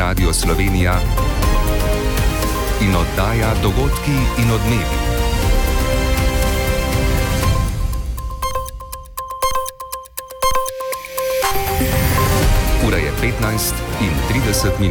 Radio Slovenija in oddaja Dogodki in odmevi. Ura je 15:30.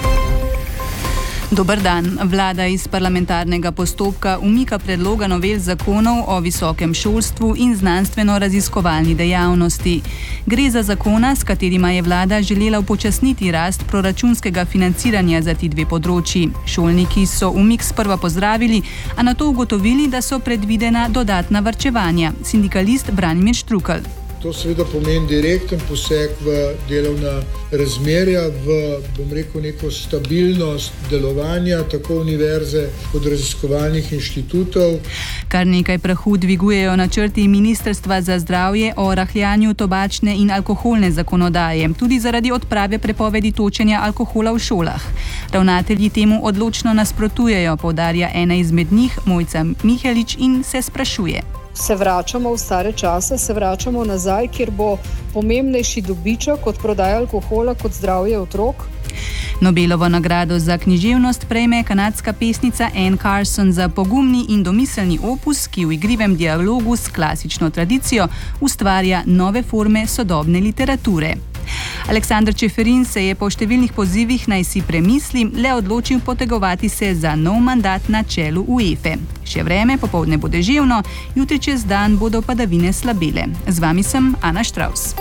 Dober dan. Vlada iz parlamentarnega postopka umika predloga novel zakonov o visokem šolstvu in znanstveno-raziskovalni dejavnosti. Gre za zakona, s katerima je vlada želela upočasniti rast proračunskega financiranja za ti dve področji. Šolniki so umik sprva pozdravili, a nato ugotovili, da so predvidena dodatna varčevanja. Sindikalist Branimir Štrukelj. To seveda pomeni direkten poseg v delovna razmerja, neko stabilnost delovanja tako univerze kot raziskovalnih inštitutov. Kar nekaj prahu dvigujejo načrti Ministrstva za zdravje o rahljanju tobačne in alkoholne zakonodaje, tudi zaradi odprave prepovedi točenja alkohola v šolah. Ravnatelji temu odločno nasprotujejo, poudarja ena izmed njih, Mojca Mihelič, in se sprašuje. Se vračamo v stare čase, se vračamo nazaj, kjer bo pomembnejši dobiček od prodaje alkohola kot zdravje otrok? Nobelovo nagrado za književnost prejme kanadska pesnica Anne Carson za pogumni in domiselni opus, ki v igrivem dialogu s klasično tradicijo ustvarja nove forme sodobne literature. Aleksander Čeferin se je po številnih pozivih, naj si premisli, le odločil potegovati se za nov mandat na čelu UEFA. Še vreme, popoldne bo deževno, jutri čez dan bodo padavine slabele. Z vami sem Ana Štravs.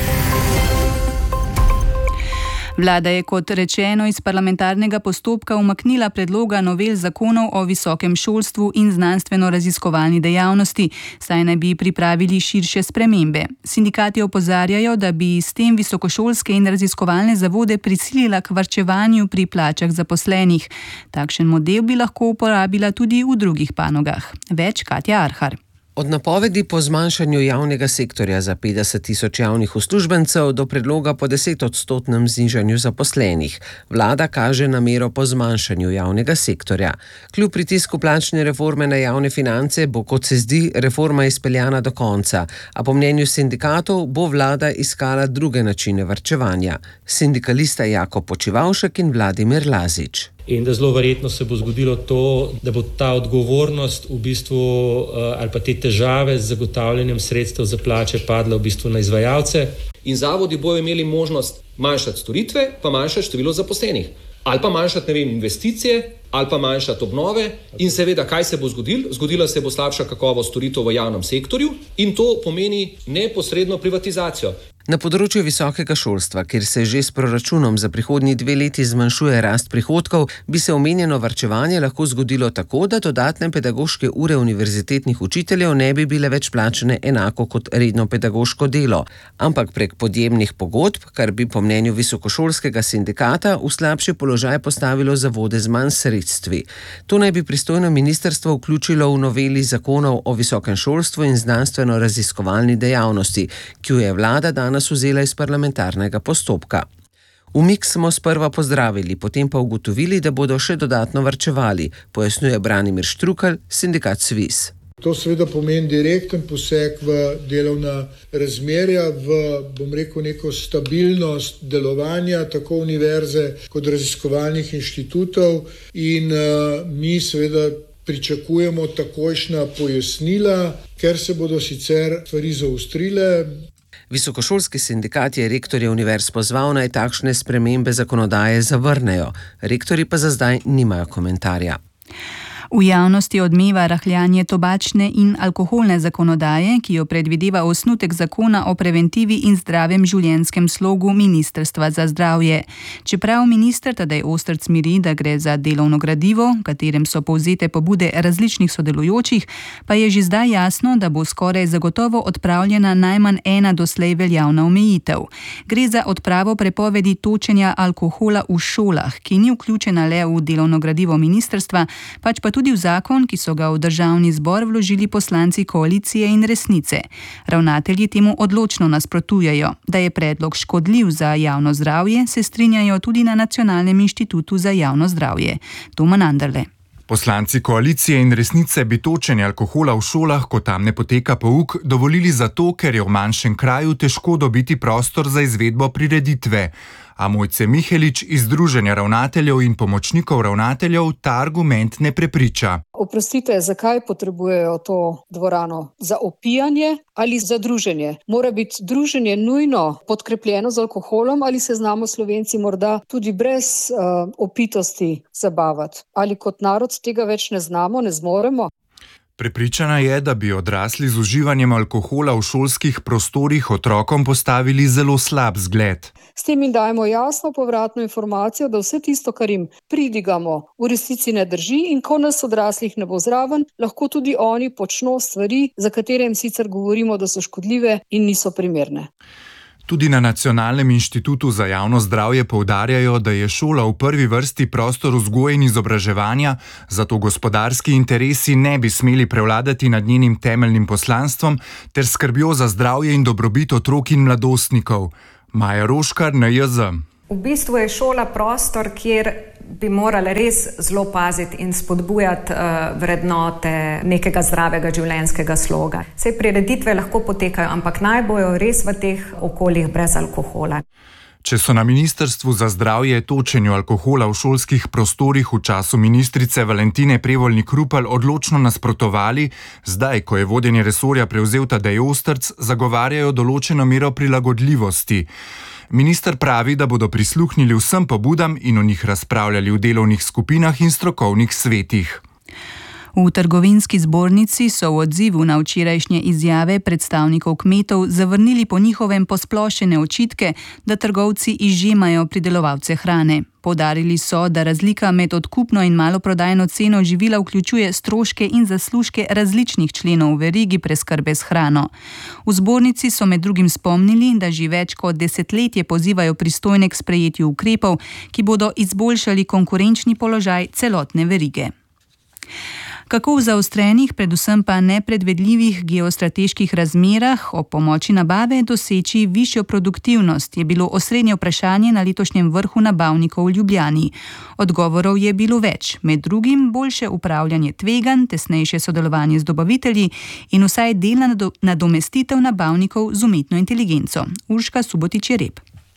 Vlada je, kot rečeno, iz parlamentarnega postopka umaknila predloga novel zakonov o visokem šolstvu in znanstveno-raziskovalni dejavnosti, saj naj bi pripravili širše spremembe. Sindikati opozarjajo, da bi s tem visokošolske in raziskovalne zavode prisilila k varčevanju pri plačah zaposlenih. Takšen model bi lahko uporabila tudi v drugih panogah. Več Katja Arhar. Od napovedi po zmanjšanju javnega sektorja za 50.000 javnih uslužbencev do predloga po 10% znižanju zaposlenih. Vlada kaže namero po zmanjšanju javnega sektorja. Kljub pritisku plačne reforme na javne finance bo, kot se zdi, reforma izpeljana do konca, a po mnenju sindikatov bo vlada iskala druge načine varčevanja. Sindikalista Jakob Počivavšek in Vladimir Lazič. In da zelo verjetno se bo zgodilo to, da bo ta odgovornost v bistvu ali pa te težave z zagotavljanjem sredstev za plače padla v bistvu na izvajalce. In zavodi bojo imeli možnost manjšati storitve, pa manjšati število zaposlenih. Ali pa manjšati, investicije, ali pa manjšati obnove. In seveda, kaj se bo zgodilo? Zgodila se bo slabša kakovost storitev v javnem sektorju in to pomeni neposredno privatizacijo. Na področju visokega šolstva, kjer se že s proračunom za prihodnji 2 leti zmanjšuje rast prihodkov, bi se omenjeno varčevanje lahko zgodilo tako, da dodatne pedagoške ure univerzitetnih učiteljev ne bi bile več plačane enako kot redno pedagoško delo, ampak prek podjemnih pogodb, kar bi po mnenju visokošolskega sindikata v slabši položaj postavilo zavode z manj sredstvi. To naj bi pristojno ministrstvo vključilo v noveli zakonov o visokem šolstvu in znanstveno-raziskovalni dejavnosti, ki jo je vlada danes vzela iz parlamentarnega postopka. Umik smo sprva pozdravili, potem pa ugotovili, da bodo še dodatno varčevali, pojasnjuje Branimir Štrukelj, sindikat SVIZ. To seveda pomeni direkten poseg v delovna razmerja, neko stabilnost delovanja tako univerze kot raziskovalnih inštitutov in mi seveda pričakujemo takojšnja pojasnila, ker se bodo sicer stvari zaostrile. Visokošolski sindikat je rektorje univerz pozval, naj takšne spremembe zakonodaje zavrnejo. Rektorji pa za zdaj nimajo komentarja. V javnosti odmeva rahljanje tobačne in alkoholne zakonodaje, ki jo predvideva osnutek zakona o preventivi in zdravem življenjskem slogu Ministrstva za zdravje. Čeprav minister Tadej Ostrc miri, da gre za delovno gradivo, v katerem so povzete pobude različnih sodelujočih, pa je že zdaj jasno, da bo skoraj zagotovo odpravljena najmanj ena doslej veljavna omejitev. Gre za odpravo prepovedi točenja alkohola v šolah, ki ni vključena le v delovno gradivo ministrstva, pač pa tudi v zakon, ki so ga v državni zbor vložili poslanci koalicije in Resnice. Ravnatelji temu odločno nasprotujejo. Da je predlog škodljiv za javno zdravje, se strinjajo tudi na Nacionalnem inštitutu za javno zdravje. Toman Anderle. Poslanci koalicije in Resnice bi točenje alkohola v šolah, ko tam ne poteka pouk, dovolili zato, ker je v manjšem kraju težko dobiti prostor za izvedbo prireditve. A Mojce Mihelič iz Združenja ravnateljev in pomočnikov ravnateljev ta argument ne prepriča. Oprostite, zakaj potrebujejo to dvorano? Za opijanje ali za druženje? Mora biti druženje nujno podkrepljeno z alkoholom ali se znamo Slovenci morda tudi brez opitosti zabavati? Ali kot narod tega več ne znamo, ne zmoremo? Prepričana je, da bi odrasli z uživanjem alkohola v šolskih prostorih otrokom postavili zelo slab zgled. S tem jim dajemo jasno povratno informacijo, da vse tisto, kar jim pridigamo, v resnici ne drži in ko nas odraslih ne bo zraven, lahko tudi oni počno stvari, za katere jim sicer govorimo, da so škodljive in niso primerne. Tudi na Nacionalnem inštitutu za javno zdravje poudarjajo, da je šola v prvi vrsti prostor vzgoje in izobraževanja, zato gospodarski interesi ne bi smeli prevladati nad njenim temeljnim poslanstvom ter skrbjo za zdravje in dobrobit otrok in mladostnikov. Maja Roškar, NJZ. V bistvu je šola prostor, kjer bi morali res zelo paziti in spodbujati vrednote nekega zdravega življenjskega sloga. Saj prireditve lahko potekajo, ampak naj bojo res v teh okoljih brez alkohola. Če so na Ministrstvu za zdravje točenju alkohola v šolskih prostorih v času ministrice Valentine Prevolnik Rupel odločno nasprotovali, zdaj, ko je vodenje resorja prevzel Tadej Ostrc, zagovarjajo določeno mero prilagodljivosti. Minister pravi, da bodo prisluhnili vsem pobudam in o njih razpravljali v delovnih skupinah in strokovnih svetih. V trgovinski zbornici so v odzivu na včerajšnje izjave predstavnikov kmetov zavrnili po njihovem posplošene očitke, da trgovci izžemajo pridelovalce hrane. Poudarili so, da razlika med odkupno in maloprodajno ceno živila vključuje stroške in zaslužke različnih členov v verigi preskrbe s hrano. V zbornici so med drugim spomnili, da že več kot desetletje pozivajo pristojne k sprejetju ukrepov, ki bodo izboljšali konkurenčni položaj celotne verige. Kako v zaostrenih, predvsem pa nepredvedljivih geostrateških razmerah ob pomoči nabave doseči višjo produktivnost, je bilo osrednje vprašanje na letošnjem vrhu nabavnikov v Ljubljani. Odgovorov je bilo več, med drugim boljše upravljanje tveganj, tesnejše sodelovanje z dobavitelji in vsaj delna nadomestitev nabavnikov z umetno inteligenco. Urška Subotič-Jereb.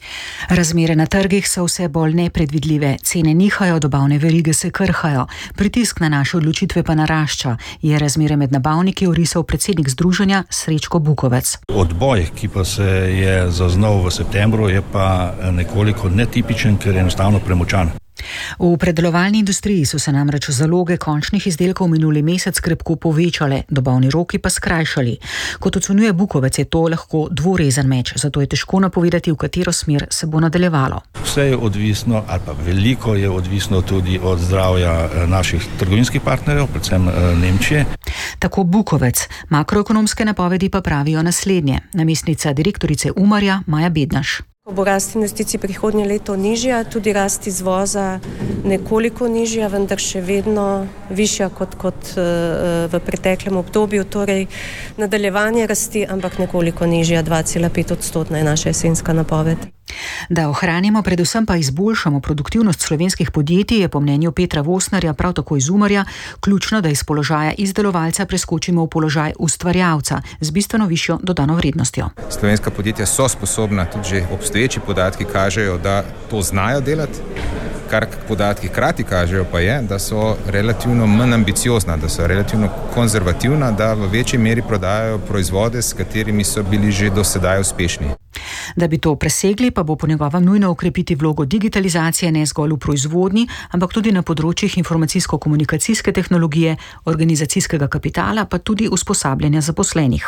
Razmere na trgih so vse bolj nepredvidljive, cene nihajo, dobavne verige se krhajo, pritisk na naše odločitve pa narašča, je razmere med nabavniki orisal predsednik združenja Srečko Bukovec. Odboj, ki pa se je zaznal v septembru, je pa nekoliko netipičen, ker je enostavno premočan. V predelovalni industriji so se namreč zaloge končnih izdelkov minuli mesec krepko povečale, dobavni roki pa skrajšali. Kot ocenjuje Bukovec, je to lahko dvorezen meč, zato je težko napovedati, v katero smer se bo nadaljevalo. Vse je odvisno, ali pa veliko je odvisno tudi od zdravja naših trgovinskih partnerjev, predvsem Nemčije. Tako Bukovec, makroekonomske napovedi pa pravijo naslednje. Namestnica direktorice Umarja Maja Bednaš. Ko bo rast investicij prihodnje leto nižja, tudi rast izvoza nekoliko nižja, vendar še vedno višja kot v preteklem obdobju, torej nadaljevanje rasti, ampak nekoliko nižja, 2,5% je naša jesenska napoved. Da ohranimo, predvsem pa izboljšamo produktivnost slovenskih podjetij, je po mnenju Petra Vosnerja, prav tako iz Umarja, ključno, da iz položaja izdelovalca preskočimo v položaj ustvarjalca z bistveno višjo dodano vrednostjo. Slovenska podjetja so sposobna, tudi že obstoječi podatki kažejo, da to znajo delati. Kar podatki hkrati kažejo pa je, da so relativno manj ambiciozna, da so relativno konzervativna, da v večji meri prodajajo proizvode, s katerimi so bili že do sedaj uspešni. Da bi to presegli, pa bo po njegovem nujno ukrepiti vlogo digitalizacije ne zgolj v proizvodnji, ampak tudi na področjih informacijsko-komunikacijske tehnologije, organizacijskega kapitala, pa tudi usposabljanja zaposlenih.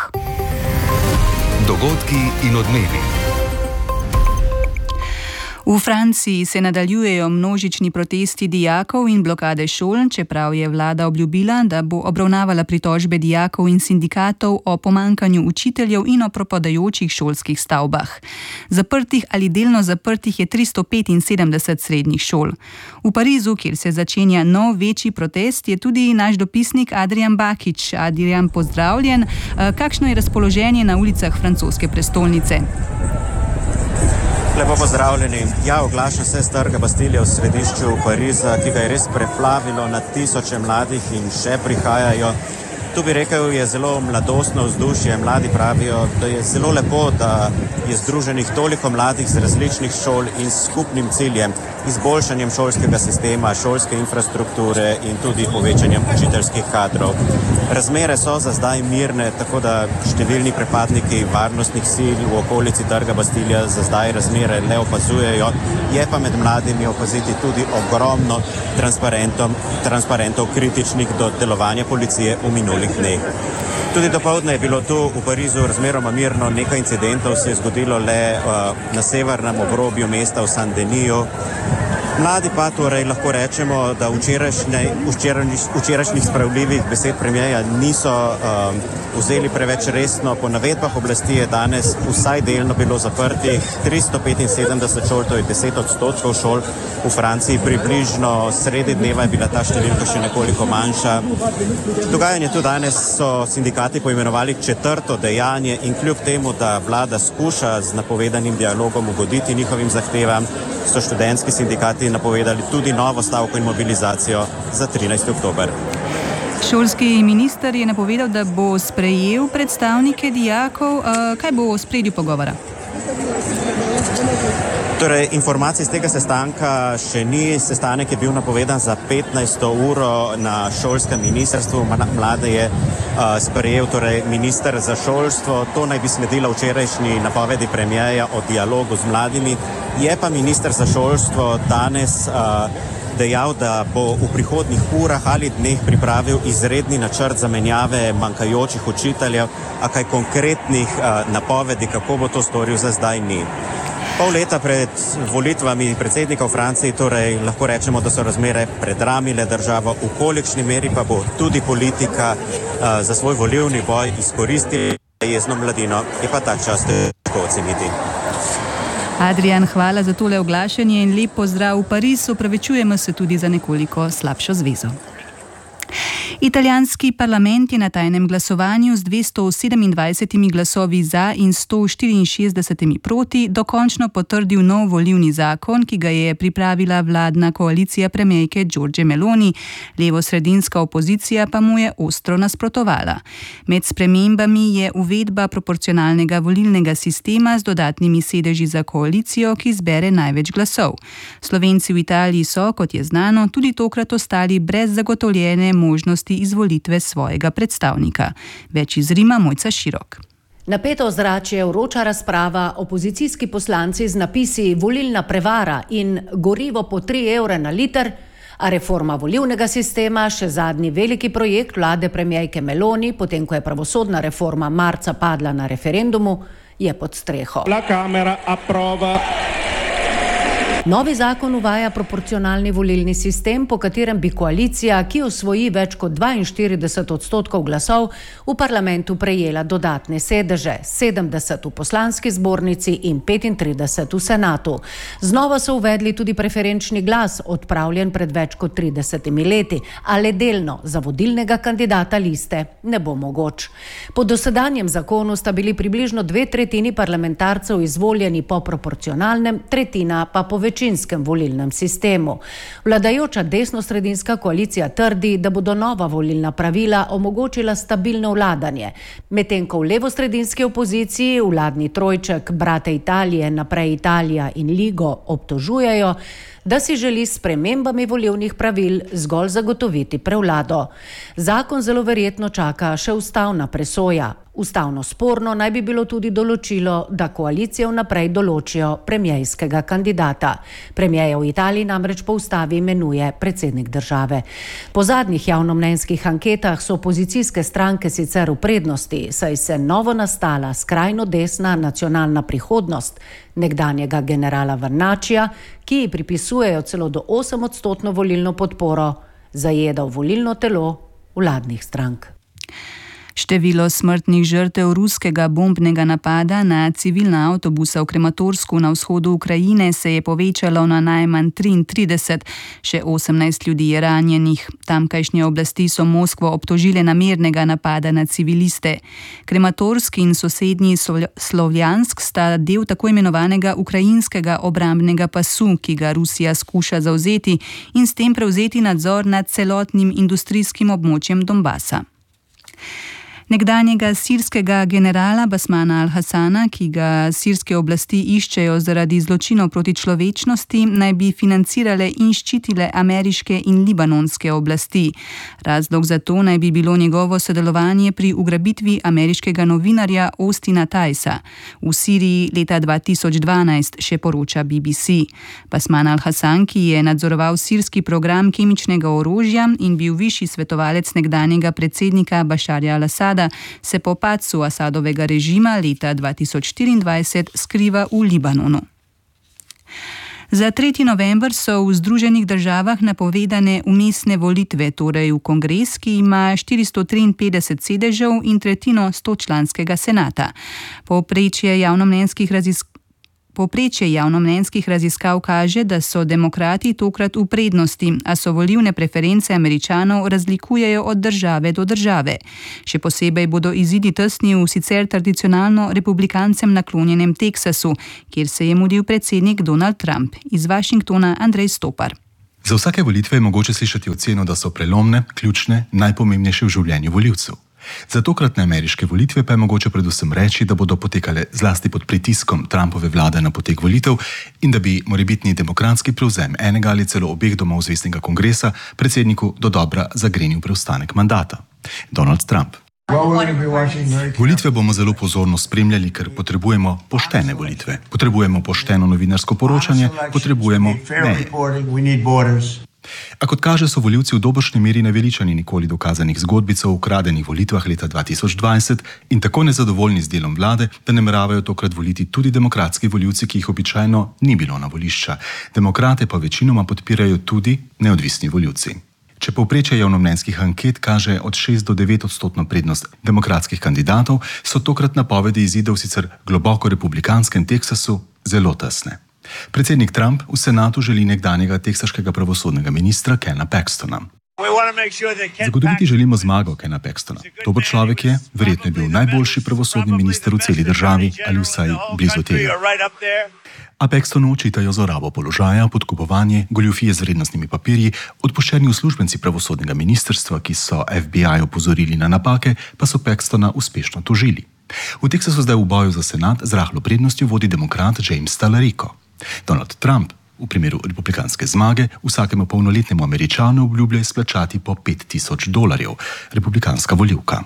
Dogodki in odmevi. V Franciji se nadaljujejo množični protesti dijakov in blokade šol, čeprav je vlada obljubila, da bo obravnavala pritožbe dijakov in sindikatov o pomankanju učiteljev in o propadajočih šolskih stavbah. Zaprtih ali delno zaprtih je 375 srednjih šol. V Parizu, kjer se začenja nov večji protest, je tudi naš dopisnik Adrian Bakič. Adrian, pozdravljen. Kakšno je razpoloženje na ulicah francoske prestolnice? Lepo pozdravljeni. Ja, oglaša se s trga Bastilje v središču Pariza, ki ga je res preplavilo na tisoče mladih in še prihajajo. Tu bi rekel, je zelo mladostno vzdušje. Mladi pravijo, da je zelo lepo, da je združenih toliko mladih z različnih šol in s skupnim ciljem, izboljšanjem šolskega sistema, šolske infrastrukture in tudi povečanjem učiteljskih kadrov. Razmere so za zdaj mirne, tako da številni pripadniki varnostnih sil v okolici Trga Bastilja za zdaj razmere le opazujejo. Je pa med mladimi opaziti tudi ogromno transparentov kritičnih do delovanja policije v minulih dneh. Tudi dopoldne je bilo tu v Parizu razmeroma mirno, nekaj incidentov se je zgodilo le na severnem obrobju mesta v Saint-Denis. Mladi pa torej lahko rečemo, da včerajšnjih spravljivih besed premierja niso vzeli preveč resno. Po navedbah oblasti je danes vsaj delno bilo zaprtih 375 šol, to je 10% šol v Franciji. Približno sredi dneva je bila ta številka še nekoliko manjša. Dogajanje tu danes so sindikati poimenovali četrto dejanje in kljub temu, da vlada skuša z napovedanim dialogom ugoditi njihovim zahtevam, so študentski sindikati napovedali tudi novo stavko in mobilizacijo za 13. oktober. Šolski minister je napovedal, da bo sprejel predstavnike dijakov. Kaj bo v ospredju pogovora? Torej, informacij z tega sestanka še ni. Sestanek je bil napovedan za 15. uro na šolskem ministrstvu. Mlade je sprejel minister za šolstvo. To naj bi sledilo včerajšnji napovedi premierja o dialogu z mladimi. Je pa minister za šolstvo danes dejal, da bo v prihodnjih urah ali dneh pripravil izredni načrt zamenjave manjkajočih učiteljev, a kaj konkretnih napovedi, kako bo to storil, za zdaj ni. Pol leta pred volitvami predsednika v Franciji, torej lahko rečemo, da so razmere predramile državo, v kolikšni meri pa bo tudi politika za svoj volilni boj izkoristila jezno mladino, je pa ta čas težko oceniti. Adrian, hvala za tole oglašanje in lep pozdrav v Pariz. Opravičujemo se tudi za nekoliko slabšo zvezo. Italijanski parlament je na tajnem glasovanju z 227 glasovi za in 164 proti dokončno potrdil nov volilni zakon, ki ga je pripravila vladna koalicija premierke Giorgie Meloni, levo-sredinska opozicija pa mu je ostro nasprotovala. Med spremembami je uvedba proporcionalnega volilnega sistema z dodatnimi sedeži za koalicijo, ki zbere največ glasov. Slovenci v Italiji so, kot je znano, tudi tokrat ostali brez zagotovljene možnosti izvolitve svojega predstavnika. Več iz Rima, Mojca Širok. Napeto ozračje, vroča razprava, opozicijski poslanci z napisi volilna prevara in gorivo po 3 evre na liter, a reforma volilnega sistema, še zadnji veliki projekt vlade premierke Meloni, potem ko je pravosodna reforma marca padla na referendumu, je pod streho. La Camera approva. Novi zakon uvaja proporcionalni volilni sistem, po katerem bi koalicija, ki osvoji več kot 42% glasov, v parlamentu prejela dodatne sedeže, 70 v poslanski zbornici in 35 v senatu. Znova so uvedli tudi preferenčni glas, odpravljen pred več kot 30 leti, a le delno za vodilnega kandidata liste ne bo mogoč. Po dosedanjem zakonu sta bili približno 2/3 parlamentarcev izvoljeni po proporcionalnem, tretjina pa po večinskem volilnem sistemu. Vladajoča desno-sredinska koalicija trdi, da bodo nova volilna pravila omogočila stabilno vladanje, medtem ko v levo-sredinski opoziciji vladni trojček Brate Italije, Naprej Italija in Ligo obtožujejo, da si želi s spremembami volilnih pravil zgolj zagotoviti prevlado. Zakon zelo verjetno čaka še ustavna presoja. Ustavno sporno naj bi bilo tudi določilo, da koalicije vnaprej določijo premierskega kandidata. Premierja v Italiji namreč po ustavi imenuje predsednik države. Po zadnjih javnomnenjskih anketah so opozicijske stranke sicer v prednosti, saj se novo nastala skrajno desna Nacionalna prihodnost nekdanjega generala Vernachija, ki ji pripisujejo celo do 8% volilno podporo, zajeda v volilno telo vladnih strank. Število smrtnih žrtev ruskega bombnega napada na civilna avtobusa v Krematorsku na vzhodu Ukrajine se je povečalo na najmanj 33, še 18 ljudi je ranjenih. Tamkajšnje oblasti so Moskvo obtožile namernega napada na civiliste. Krematorsk in sosednji Slovjansk sta del tako imenovanega ukrajinskega obrambnega pasu, ki ga Rusija skuša zavzeti in s tem prevzeti nadzor nad celotnim industrijskim območjem Donbasa. Nekdanjega sirskega generala Basmana al-Hasana, ki ga sirske oblasti iščejo zaradi zločinov proti človečnosti, naj bi financirale in ščitile ameriške in libanonske oblasti. Razlog za to naj bi bilo njegovo sodelovanje pri ugrabitvi ameriškega novinarja Austina Ticea v Siriji leta 2012, še poroča BBC. Basman al-Hasan, ki je nadzoroval sirski program kemičnega orožja in bil višji svetovalec nekdanjega predsednika Bašarja al-Asada, se po padcu Asadovega režima leta 2024 skriva v Libanonu. Za 3. november so v Združenih državah napovedane umestne volitve, torej v kongres, ki ima 453 sedežev in tretjino 100-članskega senata. Povprečje javnomnenjskih raziskav kaže, da so demokrati tokrat v prednosti, a so volilne preference Američanov razlikujejo od države do države. Še posebej bodo izidi tesni v sicer tradicionalno republikancem naklonjenem Teksasu, kjer se je mudil predsednik Donald Trump. Iz Washingtona Andrej Stopar. Za vsake volitve je mogoče slišati oceno, da so prelomne, ključne, najpomembnejše v življenju volivcev. Za tokratne ameriške volitve pa je mogoče predvsem reči, da bodo potekale zlasti pod pritiskom Trumpove vlade na potek volitev in da bi morebitni demokratski prevzem enega ali celo obeh domov zveznega kongresa predsedniku dodobra zagrenil preostanek mandata. Donald Trump. Volitve bomo zelo pozorno spremljali, ker potrebujemo poštene volitve. Potrebujemo pošteno novinarsko poročanje, potrebujemo meje. A kot kaže, so volivci v dobršni meri naveličani nikoli dokazanih zgodbic o ukradenih volitvah leta 2020 in tako nezadovoljni z delom vlade, da nameravajo tokrat voliti tudi demokratski volivci, ki jih običajno ni bilo na volišča. Demokrate pa večinoma podpirajo tudi neodvisni volivci. Če povprečje javnomnenjskih anket kaže od 6 do 9% prednost demokratskih kandidatov, so tokrat napovedi izidov sicer globoko republikanskem Teksasu zelo tesne. Predsednik Trump v senatu želi nekdanjega teksaškega pravosodnega ministra Kena Paxtona. Zagotoviti želimo zmago Kena Paxtona. Dober človek je, verjetno je bil najboljši pravosodni minister v celi državi ali vsaj blizu tega. A Paxtonu očitajo zlorabo položaja, podkupovanje, goljufije z vrednostnimi papirji, odpuščeni uslužbenci pravosodnega ministrstva, ki so FBI opozorili na napake, pa so Paxtona uspešno tožili. V Teksasu zdaj v boju za senat z rahlo prednostjo vodi demokrat James Talarico. Donald Trump v primeru republikanske zmage vsakemu polnoletnemu Američanu obljublja izplačati po $5,000, republikanska volivka.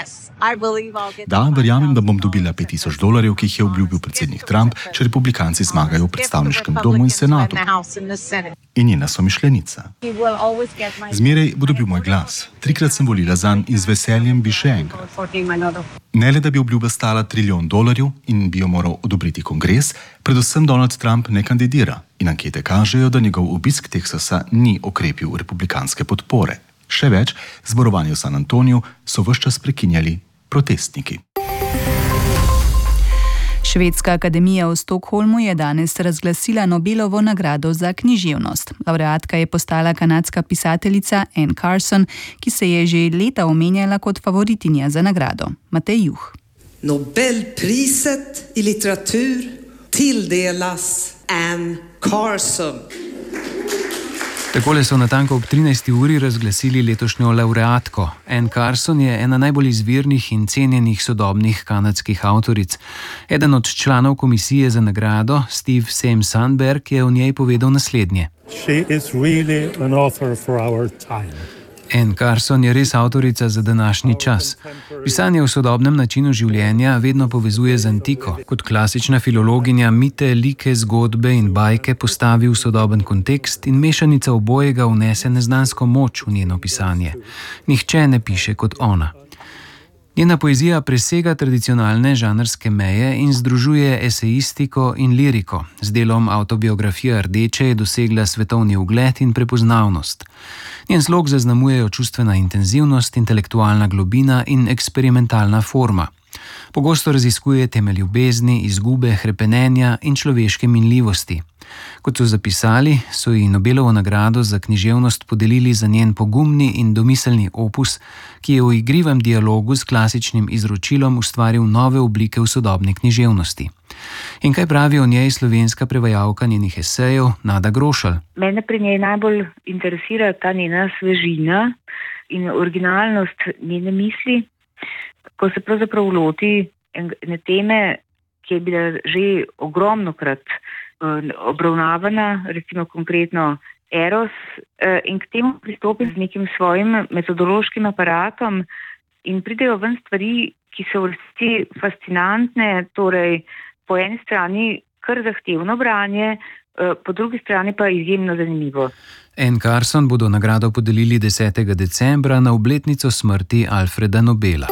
Da, verjamem, da bom dobila $5,000, ki jih je obljubil predsednik Trump, če republikanci zmagajo v predstavniškem domu in senatu. In njena somišljenica. Zmeraj bo dobil moj glas. 3-krat sem volila zanj in z veseljem bi še enkrat. Ne le, da bi obljuba stala $1 trilijon in bi jo moral odobriti kongres, predvsem Donald Trump ne kandidira in ankete kažejo, da njegov obisk Teksasa ni okrepil republikanske podpore. Še več, zborovanje v San Antoniju so ves čas prekinjali protestniki. Švedska akademija v Stockholmu je danes razglasila Nobelovo nagrado za književnost. Lavreatka je postala kanadska pisateljica Anne Carson, ki se je že leta omenjala kot favoritinja za nagrado. Matej Juh. Nobelpriset i litteratur tilldelas Anne Carson. Takole so natanko ob 13. uri razglasili letošnjo lavreatko. Anne Carson je ena najbolj izvirnih in cenjenih sodobnih kanadskih avtoric. Eden od članov komisije za nagrado, Steve Sam Sandberg, je o njej povedal naslednje. She is really an author for our time. Anne Carson je res avtorica za današnji čas. Pisanje v sodobnem načinu življenja vedno povezuje z antiko. Kot klasična filologinja mite, like, zgodbe in bajke postavi v sodoben kontekst in mešanica obojega vnese neznansko moč v njeno pisanje. Nihče ne piše kot ona. Njena poezija presega tradicionalne žanrske meje in združuje esejistiko in liriko. Z delom Avtobiografija rdeče je dosegla svetovni ugled in prepoznavnost. Njen slog zaznamujejo čustvena intenzivnost, intelektualna globina in eksperimentalna forma. Pogosto raziskuje temelj ljubezni, izgube, hrepenenja in človeške minljivosti. Kot so zapisali, so ji Nobelovo nagrado za književnost podelili za njen pogumni in domiselni opus, ki je v igrivem dialogu s klasičnim izročilom ustvaril nove oblike v sodobni književnosti. In kaj pravi o njej slovenska prevajalka njenih esejev Nada Grošelj? Mene pri njej najbolj interesira ta njena svežina in originalnost njene misli. ko se pravzaprav loti ene teme, ki je bila že ogromnokrat obravnavana, recimo konkretno Eros, in k temu pristopi z nekim svojim metodološkim aparatom in pridejo ven stvari, ki so v resnici fascinantne, torej po eni strani kar zahtevno branje, po drugi strani pa izjemno zanimivo. Anne Carson bodo nagrado podelili 10. decembra na obletnico smrti Alfreda Nobela.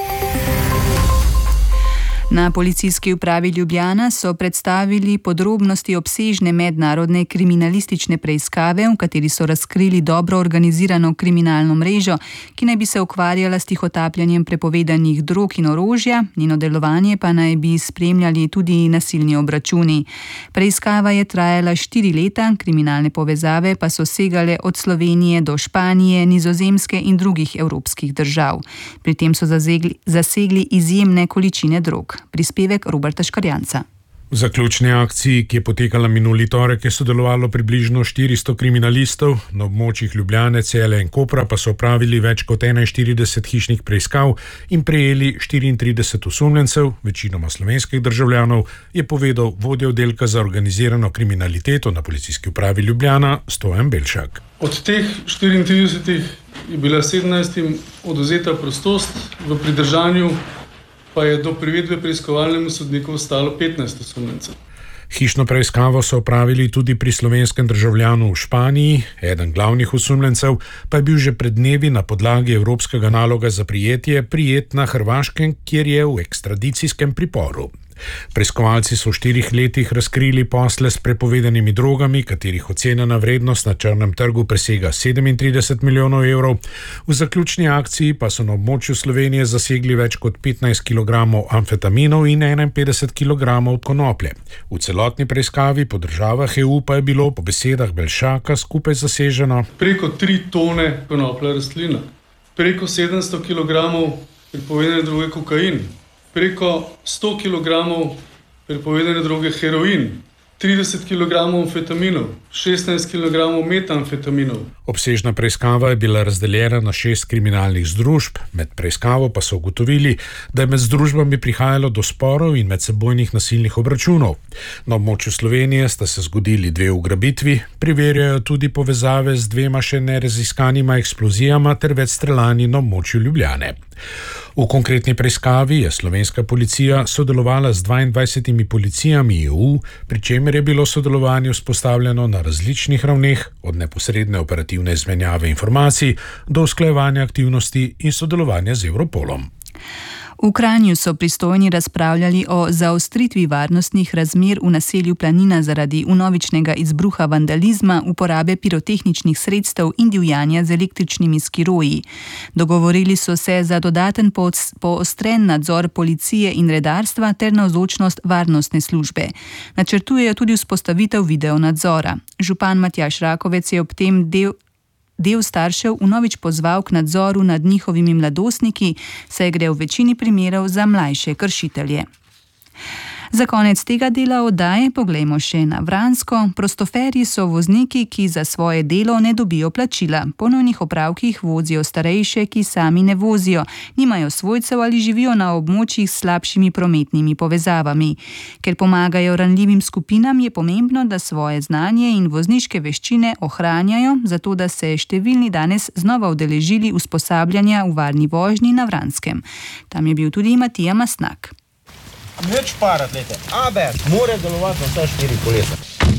Na Policijski upravi Ljubljana so predstavili podrobnosti obsežne mednarodne kriminalistične preiskave, v kateri so razkrili dobro organizirano kriminalno mrežo, ki naj bi se ukvarjala s tihotapljanjem prepovedanih drog in orožja, njeno delovanje pa naj bi spremljali tudi nasilni obračuni. Preiskava je trajala 4 leta, kriminalne povezave pa so segale od Slovenije do Španije, Nizozemske in drugih evropskih držav. Pri tem so zasegli izjemne količine drog. Prispevek Roberta Škarjanca. V zaključni akciji, ki je potekala minuli torek, je sodelovalo približno 400 kriminalistov, na območjih Ljubljane, Celja in Kopra pa so opravili več kot 41 hišnih preiskav in prejeli 34 osumljencev, večinoma slovenskih državljanov, je povedal vodja oddelka za organizirano kriminaliteto na Policijski upravi Ljubljana Stojan Belšak. Od teh 34 je bila 17 odvzeta prostost, v pridržanju pa je do privedbe preiskovalnemu sodniku ostalo 15 osumljencev. Hišno preiskavo so opravili tudi pri slovenskem državljanu v Španiji, eden glavnih osumljencev pa je bil že pred dnevi na podlagi evropskega naloga za prijetje prijet na Hrvaškem, kjer je v ekstradicijskem priporu. Preiskovalci so v 4 letih razkrili posle s prepovedanimi drogami, katerih ocenjena vrednost na črnem trgu presega 37 milijonov evrov. V zaključni akciji pa so na območju Slovenije zasegli več kot 15 kg amfetaminov in 51 kg konoplje. V celotni preiskavi po državah EU pa je bilo po besedah Belšaka skupaj zaseženo preko 3 tone konoplja rastlina, preko 700 kg prepovedane droge kokain, preko 100 kg prepovedane droge heroin, 30 kg amfetaminov, 16 kg metamfetaminov. Obsežna preiskava je bila razdeljena na 6 kriminalnih združb, med preiskavo pa so ugotovili, da je med združbami prihajalo do sporov in medsebojnih nasilnih obračunov. Na območju Slovenije sta se zgodili 2 ugrabitvi, preverjajo tudi povezave z 2 še neraziskanima eksplozijama ter več streljanji na območju Ljubljane. V konkretni preiskavi je slovenska policija sodelovala z 22 policijami EU, pri čemer je bilo sodelovanje vzpostavljeno na različnih ravneh, od neposredne operativne izmenjave informacij do usklajevanja aktivnosti in sodelovanja z Europolom. V Kranju so pristojni razpravljali o zaostritvi varnostnih razmer v naselju Planina zaradi vnovičnega izbruha vandalizma, uporabe pirotehničnih sredstev in divjanja z električnimi skiroji. Dogovorili so se za dodaten poostren nadzor policije in redarstva ter navzočnost varnostne službe. Načrtujejo tudi vzpostavitev videonadzora. Župan Matjaž Rakovec je ob tem del staršev vnovič pozval k nadzoru nad njihovimi mladostniki, saj gre v večini primerov za mlajše kršitelje. Za konec tega dela oddaje poglejmo še na Vransko. Prostoferji so vozniki, ki za svoje delo ne dobijo plačila. Po nujnih opravkih vozijo starejše, ki sami ne vozijo, nimajo svojcev ali živijo na območjih s slabšimi prometnimi povezavami. Ker pomagajo ranljivim skupinam, je pomembno, da svoje znanje in vozniške veščine ohranjajo, zato da se številni danes znova udeležili usposabljanja v varni vožnji na Vranskem. Tam je bil tudi Matija Masnak. Več parat, lete. ABS mora delovati na vse 4 kolesa.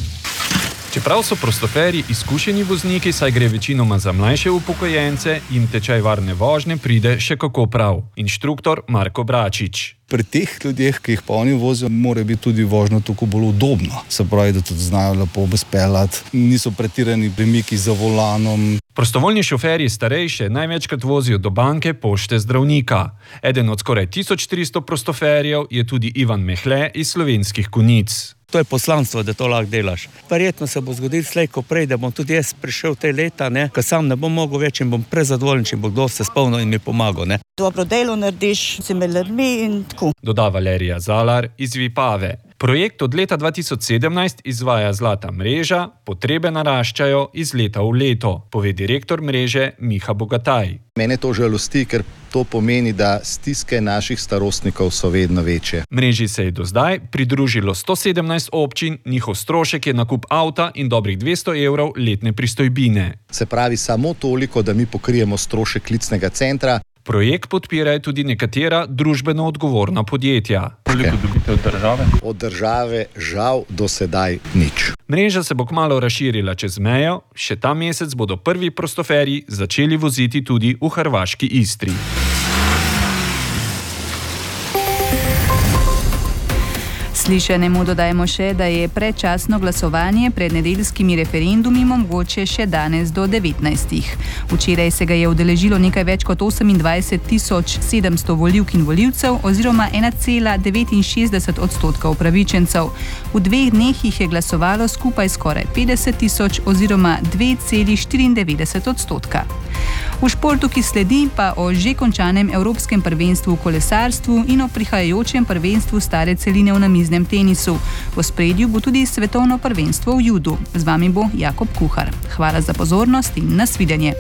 Čeprav so prostoferji izkušeni vozniki, saj gre večinoma za mlajše upokojence, jim tečaj varne vožnje pride še kako prav. Inštruktor Marko Bračič. Pri teh ljudeh, ki jih pa oni vozijo, mora biti tudi vožnja tako bolj udobna. Se pravi, da tudi znajo lepo bezpeljati, niso pretirani premiki za volanom. Prostovoljni šoferji starejše največkrat vozijo do banke, pošte, zdravnika. Eden od skoraj 1300 prostoferjev je tudi Ivan Mehle iz Slovenskih Konjic. To je poslanstvo, da to lahko delaš. Verjetno se bo zgodilo slej ko prej, da bom tudi jaz prišel te leta, ker sam ne bom mogel več in bom prezadovoljen, če bo kdo se spomnil in mi pomagal. Dobro delo narediš, si med ljudmi in tako. Doda Valerija Zalar iz Vipave. Projekt od leta 2017 izvaja Zlata mreža, potrebe naraščajo iz leta v leto, pove direktor mreže Miha Bogataj. Mene to žalosti, ker to pomeni, da stiske naših starostnikov so vedno večje. Mreži se je do zdaj pridružilo 117 občin, njihov strošek je nakup avta in dobrih 200 evrov letne pristojbine. Se pravi samo toliko, da mi pokrijemo strošek klicnega centra. Projekt podpirajo tudi nekatera družbeno odgovorna podjetja. Koliko dobite od države? Od države žal do sedaj nič. Mreža se bo kmalu razširila čez mejo, še ta mesec bodo prvi prostoferji začeli voziti tudi v hrvaški Istri. Slišanemu dodajmo še, da je predčasno glasovanje pred nedeljskimi referendumi mogoče še danes do 19. Včeraj se ga je udeležilo nekaj več kot 28.700 volivk in volivcev oziroma 1,69% upravičencev. V 2 dneh jih je glasovalo skupaj skoraj 50.000 oziroma 2,94%. V športu, ki sledi, pa o že končanem Evropskem prvenstvu v kolesarstvu in o prihajajočem prvenstvu stare celine v namiznem tenisu. V ospredju bo tudi svetovno prvenstvo v judu. Z vami bo Jakob Kuhar. Hvala za pozornost in nasvidenje.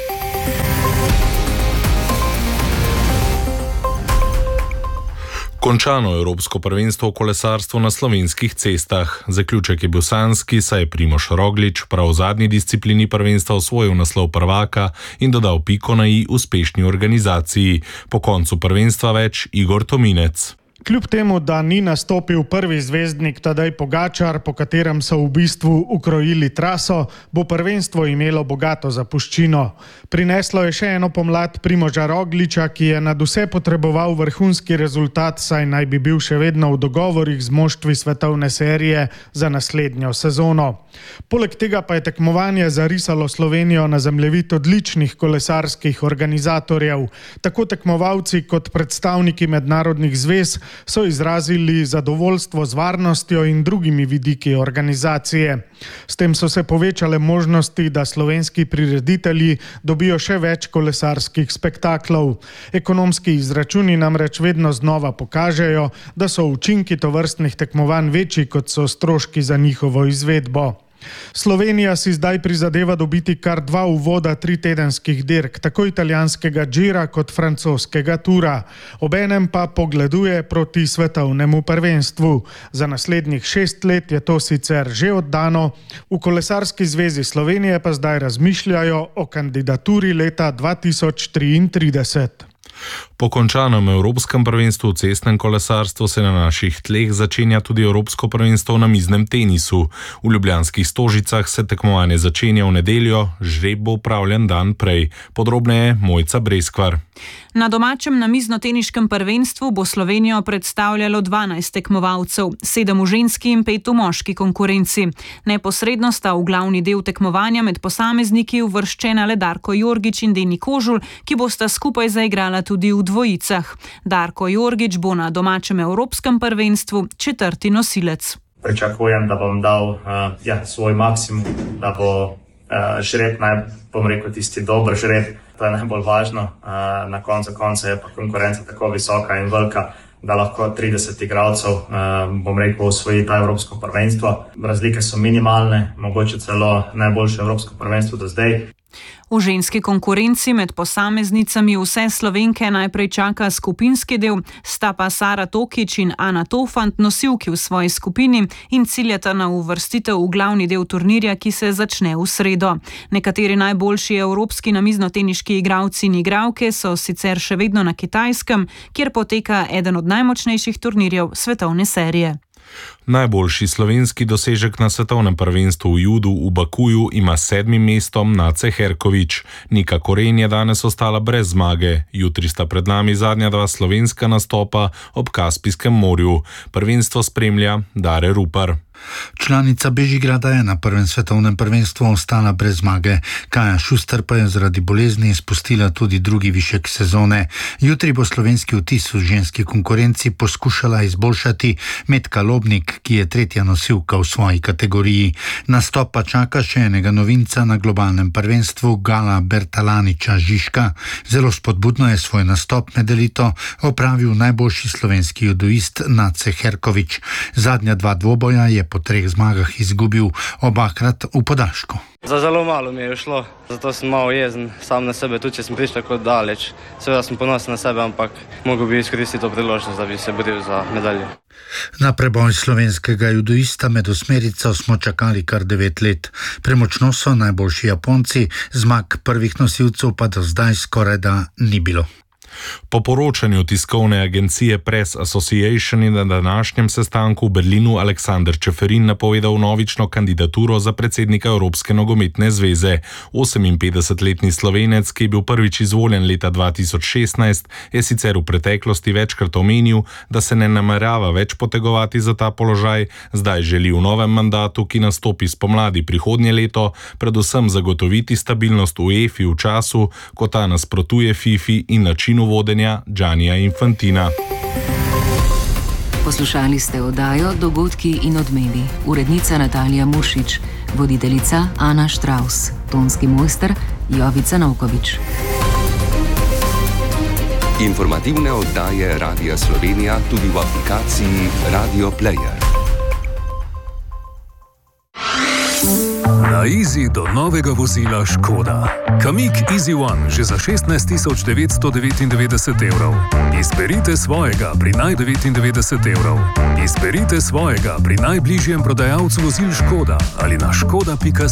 Končano Evropsko prvenstvo v kolesarstvu na slovenskih cestah. Zaključek je bil sanjski, saj je Primož Roglič prav v zadnji disciplini prvenstva osvojil naslov prvaka in dodal piko na i uspešni organizaciji. Po koncu prvenstva več Igor Tominec. Kljub temu, da ni nastopil prvi zvezdnik Tadej Pogačar, po katerem so v bistvu ukrojili traso, bo prvenstvo imelo bogato zapuščino. Prineslo je še eno pomlad Primoža Rogliča, ki je nadvse potreboval vrhunski rezultat, saj naj bi bil še vedno v dogovorih z moštvi svetovne serije za naslednjo sezono. Poleg tega pa je tekmovanje zarisalo Slovenijo na zemljevid odličnih kolesarskih organizatorjev. Tako tekmovalci kot predstavniki mednarodnih zvez so izrazili zadovoljstvo z varnostjo in drugimi vidiki organizacije. S tem so se povečale možnosti, da slovenski prireditelji dobijo še več kolesarskih spektaklov. Ekonomski izračuni namreč vedno znova pokažejo, da so učinki tovrstnih tekmovanj večji, kot so stroški za njihovo izvedbo. Slovenija si zdaj prizadeva dobiti kar 2 uvoda 3-tedenskih dirk, tako italijanskega Gira kot francoskega Tura. Obenem pa pogleduje proti svetovnemu prvenstvu. Za naslednjih 6 let je to sicer že oddano, v Kolesarski zvezi Slovenije pa zdaj razmišljajo o kandidaturi leta 2033. Po končanem Evropskem prvenstvu v cestnem kolesarstvu se na naših tleh začenja tudi Evropsko prvenstvo v namiznem tenisu. V ljubljanskih Stožicah se tekmovanje začenja v nedeljo, žreb bo opravljen dan prej. Podrobneje Mojca Breskvar. Na domačem namizno-teniškem prvenstvu bo Slovenijo predstavljalo 12 tekmovalcev, 7 v ženski in 5 v moški konkurenci. Neposredno sta v glavni del tekmovanja med posamezniki uvrščena le Darko Jorgič in Deni Kožul, ki bosta skupaj zaigrala tudi v dvojicah. Darko Jorgič bo na domačem Evropskem prvenstvu 4. nosilec. Pričakujem, da bom dal svoj maksimum, da bo žreb, bom rekel, tisti dober žreb. To je najbolj važno. Na koncu konca je pa konkurenca tako visoka in velika, da lahko 30 igralcev, bom rekel, osvoji ta Evropsko prvenstvo. Razlike so minimalne, mogoče celo najboljše Evropsko prvenstvo do zdaj. V ženski konkurenci med posameznicami vse Slovenke najprej čaka skupinski del, sta pa Sara Tokič in Ana Tofant nosilki v svoji skupini in ciljata na uvrstitev v glavni del turnirja, ki se začne v sredo. Nekateri najboljši evropski namizno-teniški igralci in igralke so sicer še vedno na Kitajskem, kjer poteka eden od najmočnejših turnirjev svetovne serije. Najboljši slovenski dosežek na svetovnem prvenstvu v judu v Bakuju ima 7. mestom Nace Herkovič. Nika Koren je danes ostala brez zmage. Jutri sta pred nami zadnja 2 slovenska nastopa ob Kaspijskem morju. Prvenstvo spremlja Dare Rupar. Članica Bežigrada je na prvem svetovnem prvenstvu ostala brez zmage. Kaja Šuster pa je zaradi bolezni izpustila tudi drugi višek sezone. Jutri bo slovenski vtis v ženski konkurenci poskušala izboljšati Metka Lobnik, Špik, ki je tretja nosilka v svoji kategoriji. Nastop pa čaka še enega novinca na globalnem prvenstvu, Gala Bertalaniča Žižka. Zelo spodbudno je svoj nastop med elito opravil najboljši slovenski judoist Nace Herkovič. Zadnja dva dvoboja je po 3 zmagah izgubil, obakrat v podaljšku. Za zelo malo mi je šlo, zato sem malo jezen sam na sebe, tudi če sem prišel tako daleč. Seveda sem ponosen na sebe, ampak mogel bi izkoristiti to priložnost, da bi se boril za medaljo. Na preboj slovenskega judoista med osmerico smo čakali kar 9 let. Premočno so najboljši Japonci, zmag prvih nosilcev pa do zdaj skorajda ni bilo. Po poročanju tiskovne agencije Press Association je na današnjem sestanku v Berlinu Aleksander Čeferin napovedal novično kandidaturo za predsednika Evropske nogometne zveze. 58-letni Slovenec, ki je bil prvič izvoljen leta 2016, je sicer v preteklosti večkrat omenil, da se ne namerava več potegovati za ta položaj, zdaj želi v novem mandatu, ki nastopi spomladi prihodnje leto, predvsem zagotoviti stabilnost v UEFA v času, ko ta nasprotuje FIFA in načinu vodenja Giannija Infantina. Poslušali ste oddajo Dogodki in odmevi. Urednica Natalija Muršič, voditeljica Ana Štraus, tonski mojster Jovica Novkovič. Informativne oddaje Radia Slovenija tudi v aplikaciji Radio Player. Na Easy do novega vozila Škoda. Kamiq Easy One že za 16.999 evrov. Izberite svojega pri naj99 evrov. Izberite svojega pri najbližjem prodajalcu vozil Škoda ali na škoda.si.